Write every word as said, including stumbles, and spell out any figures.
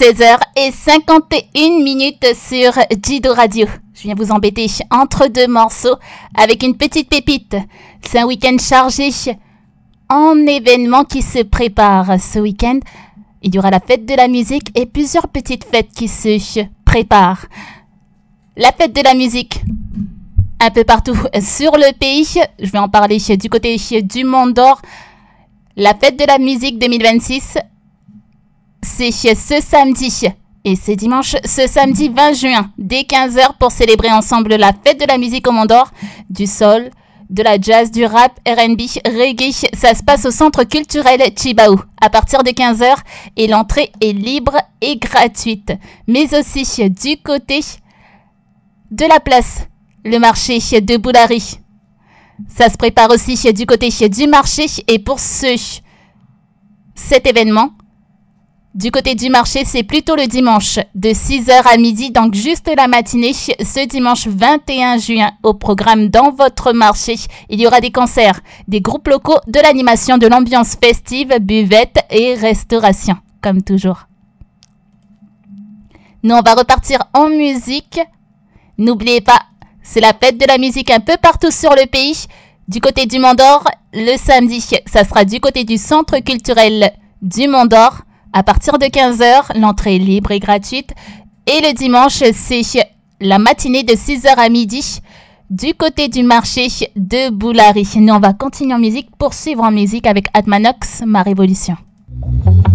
seize heures cinquante et une minutes sur Jido Radio. Je viens vous embêter entre deux morceaux avec une petite pépite. C'est un week-end chargé en événements qui se préparent. Ce week-end, il y aura la fête de la musique et plusieurs petites fêtes qui se préparent. La fête de la musique, un peu partout sur le pays. Je vais en parler du côté du Mont d'Or. La fête de la musique deux mille vingt-six, c'est ce samedi et ce dimanche, ce samedi vingt juin, dès quinze heures pour célébrer ensemble la fête de la musique au Mont d'Or, du soul, de la jazz, du rap, R and B, reggae. Ça se passe au centre culturel Chibaou à partir de quinze heures et l'entrée est libre et gratuite. Mais aussi du côté de la place, le marché de Boulari. Ça se prépare aussi du côté du marché et pour ce, cet événement, du côté du marché, c'est plutôt le dimanche de six heures à midi, donc juste la matinée, ce dimanche vingt et un juin. Au programme dans votre marché, il y aura des concerts, des groupes locaux, de l'animation, de l'ambiance festive, buvette et restauration, comme toujours. Nous, on va repartir en musique. N'oubliez pas, c'est la fête de la musique un peu partout sur le pays. Du côté du Mont d'Or, le samedi, ça sera du côté du centre culturel du Mont d'Or. À partir de quinze heures, l'entrée est libre et gratuite. Et le dimanche, c'est la matinée de six heures à midi du côté du marché de Boulari. Nous, on va continuer en musique, poursuivre en musique avec Atmanox, Ma Révolution.